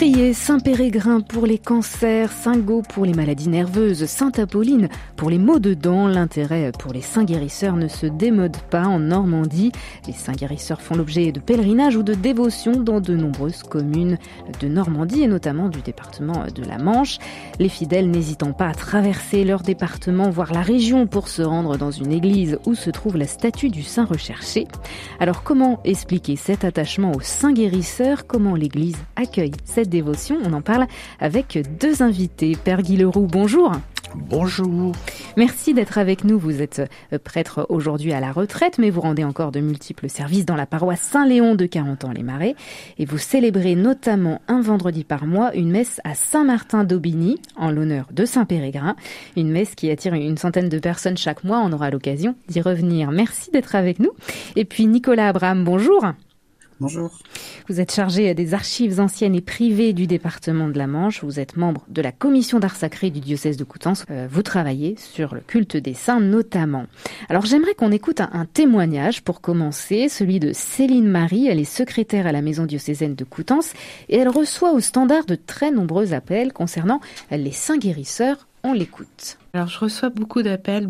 Priez Saint-Pérégrin pour les cancers, Saint-Gau pour les maladies nerveuses, Sainte-Apolline pour les maux de dents. L'intérêt pour les saints guérisseurs ne se démode pas en Normandie. Les saints guérisseurs font l'objet de pèlerinages ou de dévotions dans de nombreuses communes de Normandie et notamment du département de la Manche. Les fidèles n'hésitant pas à traverser leur département, voire la région pour se rendre dans une église où se trouve la statue du saint recherché. Alors comment expliquer cet attachement aux saints guérisseurs? Comment l'église accueille cette dévotion? On en parle avec deux invités. Père Guy Leroux, bonjour. Bonjour. Merci d'être avec nous. Vous êtes prêtre aujourd'hui à la retraite, mais vous rendez encore de multiples services dans la paroisse Saint-Léon de Carentan-les-Marais. Et vous célébrez notamment un vendredi par mois une messe à Saint-Martin d'Aubigny en l'honneur de Saint-Pérégrin. Une messe qui attire une centaine de personnes chaque mois. On aura l'occasion d'y revenir. Merci d'être avec nous. Et puis Nicolas Abraham, bonjour. Bonjour. Vous êtes chargé des archives anciennes et privées du département de la Manche. Vous êtes membre de la commission d'art sacré du diocèse de Coutances. Vous travaillez sur le culte des saints notamment. Alors j'aimerais qu'on écoute un témoignage pour commencer, celui de Céline Marie. Elle est secrétaire à la maison diocésaine de Coutances et elle reçoit au standard de très nombreux appels concernant les saints guérisseurs. On l'écoute. Alors je reçois beaucoup d'appels.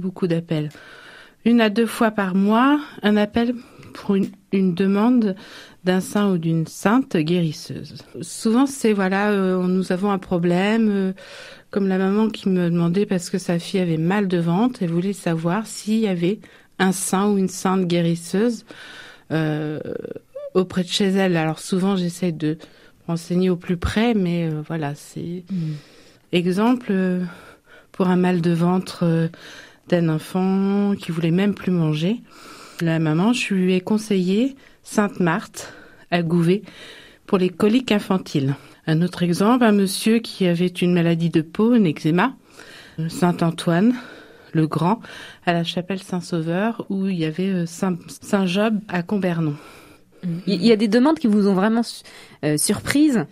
1 à 2 fois par mois, un appel pour une demande d'un saint ou d'une sainte guérisseuse. Souvent, c'est nous avons un problème, comme la maman qui me demandait parce que sa fille avait mal de ventre, elle voulait savoir s'il y avait un saint ou une sainte guérisseuse auprès de chez elle. Alors souvent, j'essaie de renseigner au plus près, mais c'est... Exemple, pour un mal de ventre d'un enfant qui voulait même plus manger, la maman, je lui ai conseillé Sainte Marthe à Gouvet pour les coliques infantiles. Un autre exemple, un monsieur qui avait une maladie de peau, un eczéma, Saint Antoine le Grand à la chapelle Saint-Sauveur où il y avait Saint Job à Combernon. Il y a des demandes qui vous ont vraiment surprise?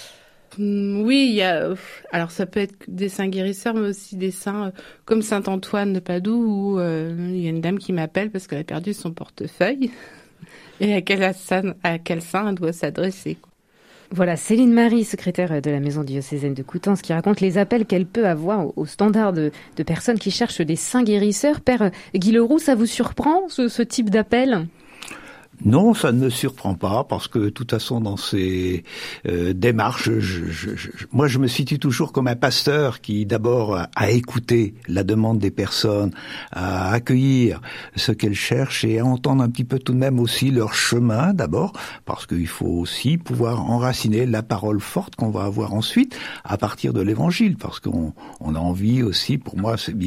Oui, alors ça peut être des saints guérisseurs, mais aussi des saints comme Saint Antoine de Padoue, où il y a une dame qui m'appelle parce qu'elle a perdu son portefeuille et à quel saint elle doit s'adresser. Voilà, Céline Marie, secrétaire de la maison diocésaine de Coutances, qui raconte les appels qu'elle peut avoir au standard de personnes qui cherchent des saints guérisseurs. Père Guy Leroux, ça vous surprend ce type d'appel ? Non, ça ne me surprend pas parce que de toute façon dans ces démarches, moi je me situe toujours comme un pasteur qui d'abord a écouté la demande des personnes, à accueillir ce qu'elles cherchent et à entendre un petit peu tout de même aussi leur chemin d'abord, parce qu'il faut aussi pouvoir enraciner la parole forte qu'on va avoir ensuite à partir de l'évangile, parce qu'on a envie aussi, pour moi c'est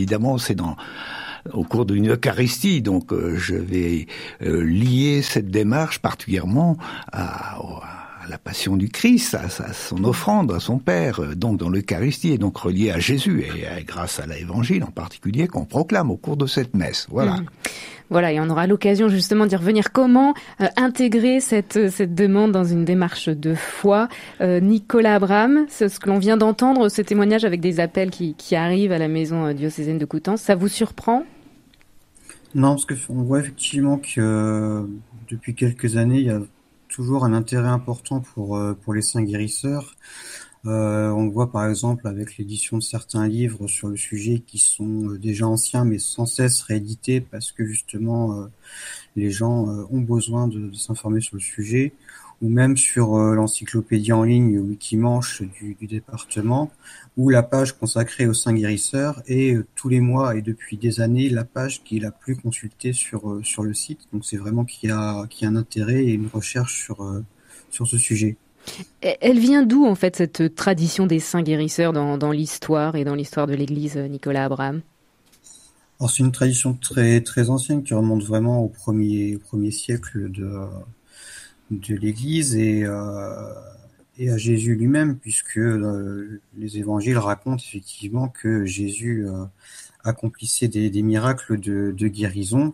au cours d'une Eucharistie, donc je vais lier cette démarche particulièrement à la passion du Christ, à son offrande, à son Père, donc dans l'Eucharistie, et donc relié à Jésus, et grâce à l'Évangile en particulier qu'on proclame au cours de cette messe. Voilà. Voilà, et on aura l'occasion justement d'y revenir. Comment intégrer cette demande dans une démarche de foi? Nicolas Abraham, c'est ce que l'on vient d'entendre, ce témoignage avec des appels qui arrivent à la maison diocésaine de Coutances, ça vous surprend? Non, parce qu'on voit effectivement que depuis quelques années, il y a toujours un intérêt important pour les saints guérisseurs. On le voit par exemple avec l'édition de certains livres sur le sujet qui sont déjà anciens mais sans cesse réédités parce que justement les gens ont besoin de s'informer sur le sujet, ou même sur l'encyclopédie en ligne Wikimanche du département, ou la page consacrée aux saints guérisseurs est tous les mois et depuis des années la page qui est la plus consultée sur le site. Donc c'est vraiment qu'il y a un intérêt et une recherche sur ce sujet. Elle vient d'où, en fait, cette tradition des saints guérisseurs dans l'histoire et dans l'histoire de l'Église, Nicolas Abraham? Alors, c'est une tradition très, très ancienne qui remonte vraiment au premier siècle de l'Église et à Jésus lui-même, puisque les évangiles racontent effectivement que Jésus accomplissait des miracles de guérison.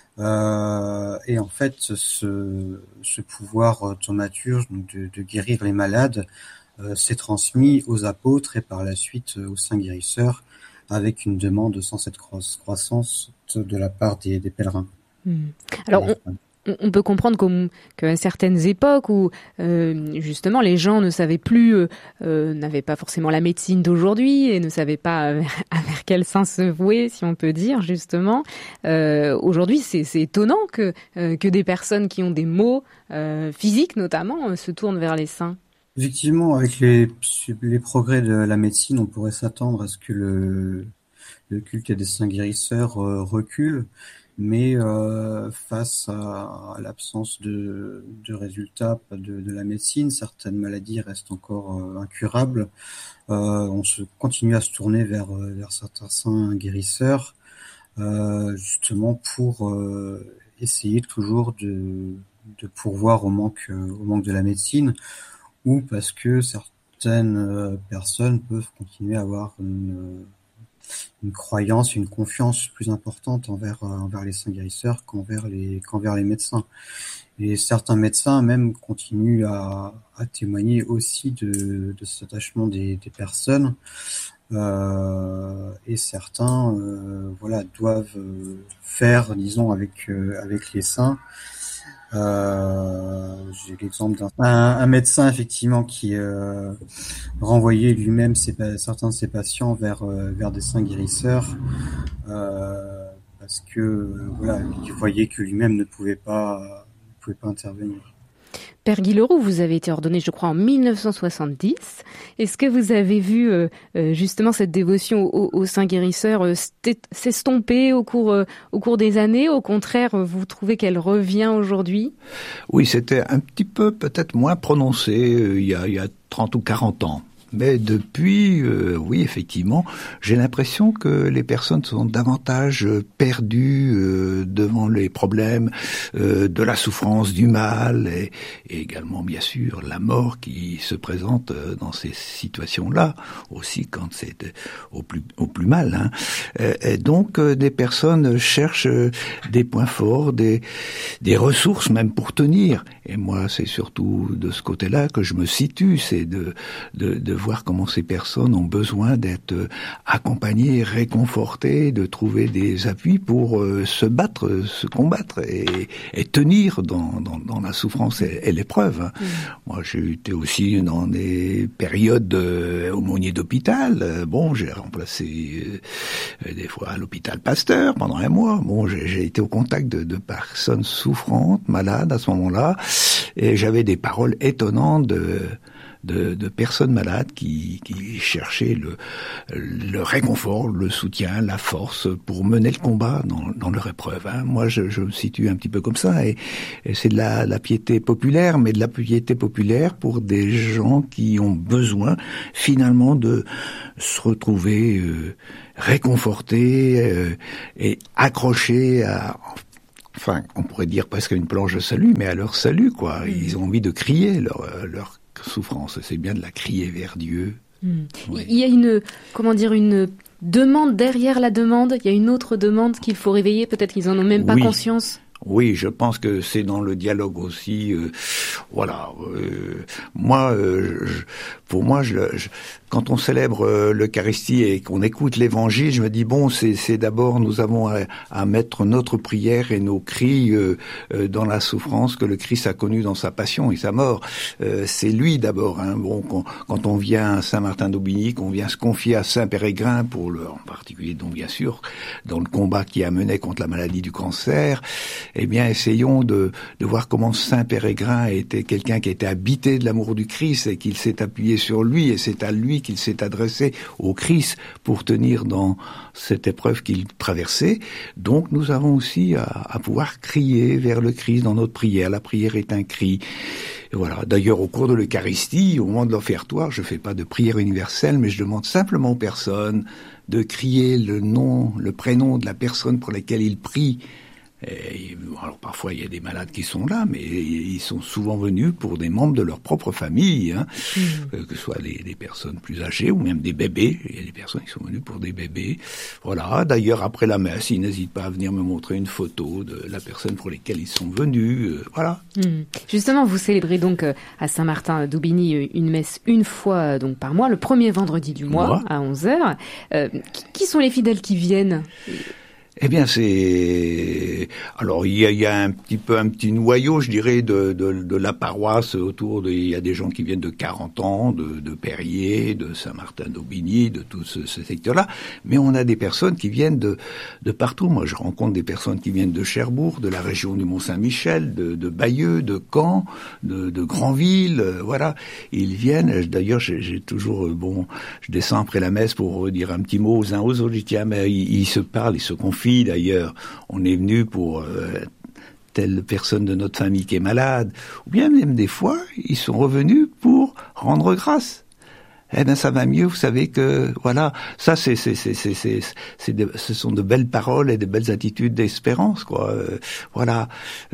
Et en fait, ce pouvoir thaumaturge de guérir les malades s'est transmis aux apôtres et par la suite aux saints guérisseurs, avec une demande sans cette croissance de la part des pèlerins. Alors, On peut comprendre qu'à certaines époques où justement les gens ne savaient plus, n'avaient pas forcément la médecine d'aujourd'hui et ne savaient pas vers quel saint se vouer, si on peut dire justement. Aujourd'hui, c'est étonnant que des personnes qui ont des maux physiques notamment se tournent vers les saints. Effectivement, avec les progrès de la médecine, on pourrait s'attendre à ce que le culte des saints guérisseurs recule. Mais face à l'absence de résultats de la médecine, certaines maladies restent encore incurables. On continue à se tourner vers certains saints guérisseurs, justement pour essayer toujours de pourvoir au manque de la médecine, ou parce que certaines personnes peuvent continuer à avoir une croyance, une confiance plus importante envers les saints guérisseurs qu'envers les médecins. Et certains médecins même continuent à témoigner aussi de cet attachement des personnes. Et certains doivent faire, disons, avec les saints. J'ai l'exemple d'un médecin effectivement qui renvoyait lui-même certains de ses patients vers des saints guérisseurs parce que il voyait que lui-même ne pouvait pas intervenir. Père Guy Leroux, vous avez été ordonné, je crois, en 1970. Est-ce que vous avez vu justement cette dévotion au Saint guérisseur s'estomper au cours des années? Au contraire, vous trouvez qu'elle revient aujourd'hui? Oui, c'était un petit peu peut-être moins prononcé il y a 30 ou 40 ans. Mais depuis, oui, effectivement, j'ai l'impression que les personnes sont davantage perdues devant les problèmes de la souffrance, du mal et également, bien sûr, la mort qui se présente dans ces situations-là, aussi quand c'est au plus mal. Hein. Et donc, des personnes cherchent des points forts, des ressources même pour tenir. Et moi, c'est surtout de ce côté-là que je me situe, c'est de voir comment ces personnes ont besoin d'être accompagnées, réconfortées, de trouver des appuis pour se battre, se combattre et tenir dans la souffrance et l'épreuve. Mmh. Moi, j'ai été aussi dans des périodes aumônier d'hôpital. Bon, j'ai remplacé des fois à l'hôpital Pasteur pendant un mois. Bon, j'ai été au contact de personnes souffrantes, malades à ce moment-là, et j'avais des paroles étonnantes de personnes malades qui cherchaient le réconfort, le soutien, la force pour mener le combat dans leur épreuve. Hein. Moi, je me situe un petit peu comme ça, et c'est de la piété populaire, mais de la piété populaire pour des gens qui ont besoin finalement de se retrouver réconfortés et accrochés à... Enfin, on pourrait dire presque une planche de salut, mais à leur salut, quoi. Ils ont envie de crier leur souffrance. C'est bien de la crier vers Dieu. Oui. Il y a une demande derrière la demande. Il y a une autre demande qu'il faut réveiller. Peut-être qu'ils en ont même pas conscience. Oui, je pense que c'est dans le dialogue aussi. Pour moi, quand on célèbre l'Eucharistie et qu'on écoute l'Évangile, je me dis c'est d'abord nous avons à mettre notre prière et nos cris dans la souffrance que le Christ a connue dans sa passion et sa mort. C'est lui d'abord. Hein. Bon, quand on vient à Saint-Martin d'Aubigny, qu'on vient se confier à Saint Pérégrin en particulier, donc bien sûr, dans le combat qui a mené contre la maladie du cancer. Eh bien, essayons de voir comment Saint Pérégrin était quelqu'un qui était habité de l'amour du Christ et qu'il s'est appuyé sur lui, et c'est à lui qu'il s'est adressé au Christ pour tenir dans cette épreuve qu'il traversait. Donc, nous avons aussi à pouvoir crier vers le Christ dans notre prière. La prière est un cri. Et voilà. D'ailleurs, au cours de l'Eucharistie, au moment de l'offertoire, je fais pas de prière universelle, mais je demande simplement aux personnes de crier le prénom de la personne pour laquelle ils prient. Alors parfois il y a des malades qui sont là, mais ils sont souvent venus pour des membres de leur propre famille, hein, que ce soit des personnes plus âgées ou même des bébés. Il y a des personnes qui sont venues pour des bébés. Voilà. D'ailleurs après la messe, ils n'hésitent pas à venir me montrer une photo de la personne pour laquelle ils sont venus. Voilà. Justement, vous célébrez donc à Saint-Martin d'Aubigny une messe une fois donc par mois, le premier vendredi du mois à 11h. Qui sont les fidèles qui viennent ? Eh bien, alors il y a un petit noyau, je dirais, de la paroisse autour il y a des gens qui viennent de 40 ans, de Périers, de Saint-Martin-d'Aubigny, de tout ce secteur-là. Mais on a des personnes qui viennent de partout. Moi, je rencontre des personnes qui viennent de Cherbourg, de la région du Mont-Saint-Michel, de Bayeux, de Caen, de Granville, voilà. Ils viennent. D'ailleurs, j'ai toujours, je descends après la messe pour dire un petit mot aux uns aux autres. Je dis, tiens, mais ils se parlent, ils se confient. D'ailleurs, on est venu pour telle personne de notre famille qui est malade, ou bien même des fois, ils sont revenus pour rendre grâce. Eh ben, ça va mieux, vous savez que, voilà, ça ce sont de belles paroles et de belles attitudes d'espérance, quoi. Voilà.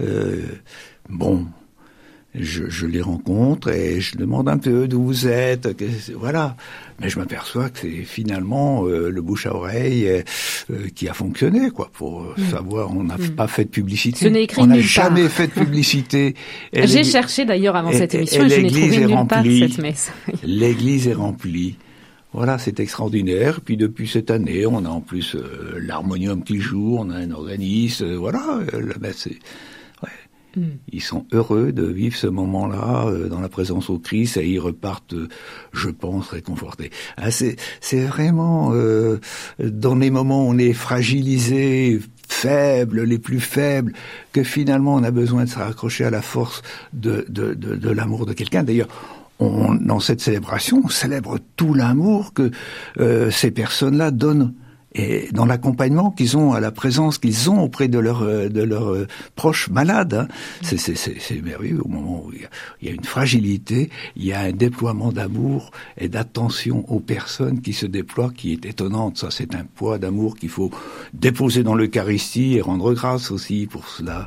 Bon. Je les rencontre et je demande un peu d'où vous êtes, voilà. Mais je m'aperçois que c'est finalement le bouche à oreille qui a fonctionné, quoi. Pour savoir, on n'a pas fait de publicité. Ce n'est écrit on n'a nulle part. jamais fait de publicité. J'ai cherché d'ailleurs avant cette émission et je n'ai trouvé nulle part cette messe. L'église est remplie. Voilà, c'est extraordinaire. Puis depuis cette année, on a en plus l'harmonium qui joue, on a un organiste, voilà. La messe est... Ils sont heureux de vivre ce moment-là dans la présence au Christ et ils repartent, je pense, réconfortés. Ah, c'est vraiment dans les moments où on est fragilisé, faible, les plus faibles, que finalement on a besoin de se raccrocher à la force de l'amour de quelqu'un. D'ailleurs, dans cette célébration, on célèbre tout l'amour que ces personnes-là donnent. Et dans l'accompagnement qu'ils ont, à la présence qu'ils ont auprès de leurs proches malades, hein. C'est merveilleux au moment où il y a une fragilité, il y a un déploiement d'amour et d'attention aux personnes qui se déploient qui est étonnante. Ça, c'est un poids d'amour qu'il faut déposer dans l'Eucharistie et rendre grâce aussi pour cela.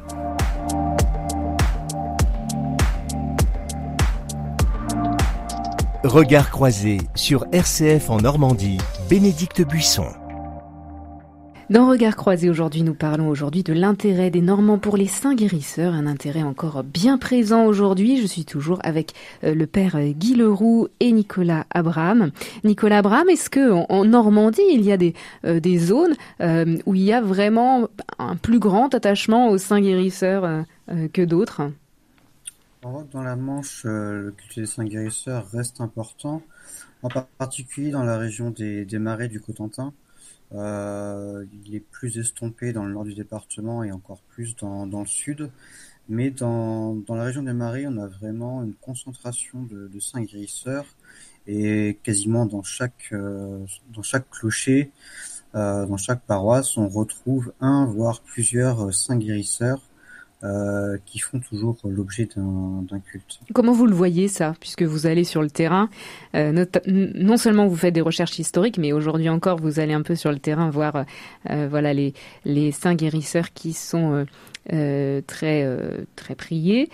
Regard croisé sur RCF en Normandie, Bénédicte Buisson. Dans Regard croisé aujourd'hui, nous parlons aujourd'hui de l'intérêt des Normands pour les saints guérisseurs, un intérêt encore bien présent aujourd'hui. Je suis toujours avec le père Guy Leroux et Nicolas Abraham. Nicolas Abraham, est-ce que en Normandie, il y a des zones où il y a vraiment un plus grand attachement aux saints guérisseurs que d'autres ? On voit que dans la Manche, le culte des saints guérisseurs reste important, en particulier dans la région des Marais du Cotentin. Il est plus estompé dans le nord du département et encore plus dans le sud. Mais dans la région des Marais, on a vraiment une concentration de saints guérisseurs et quasiment dans chaque clocher, dans chaque paroisse, on retrouve un voire plusieurs saints guérisseurs qui font toujours l'objet d'un culte. Comment vous le voyez ça, puisque vous allez sur le terrain, non seulement vous faites des recherches historiques, mais aujourd'hui encore vous allez un peu sur le terrain voir les saints guérisseurs qui sont très priés.